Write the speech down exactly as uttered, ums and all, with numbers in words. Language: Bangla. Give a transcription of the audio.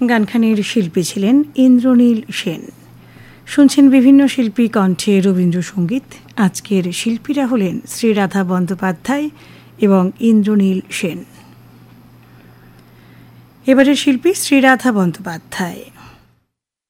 গানখানির শিল্পী ছিলেন ইন্দ্রনীল সেন। শুনছেন বিভিন্ন শিল্পী কণ্ঠে রবীন্দ্রসঙ্গীত। আজকের শিল্পীরা হলেন শ্রীরাধা বন্দ্যোপাধ্যায় এবং ইন্দ্রনীল সেন। এবারের শিল্পী শ্রীরাধা বন্দ্যোপাধ্যায়।